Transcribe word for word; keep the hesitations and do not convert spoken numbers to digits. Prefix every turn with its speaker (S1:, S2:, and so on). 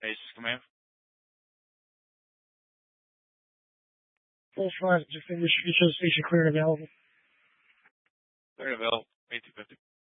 S1: Aces command.
S2: Full front, just finish each of the station clear and available.
S1: Clear and available. eight two fifty.